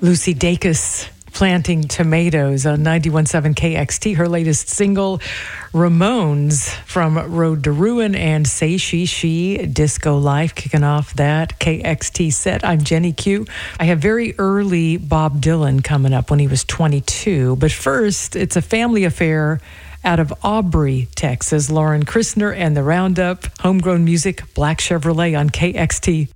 Lucy Dacus planting tomatoes on 91.7 KXT. Her latest single, Ramones, from Road to Ruin and Say She, Disco Life, kicking off that KXT set. I'm Jenny Q. I have very early Bob Dylan coming up when he was 22. But first, it's a family affair out of Aubrey, Texas. Lauren Christner and the Roundup, Homegrown Music, Black Chevrolet on KXT.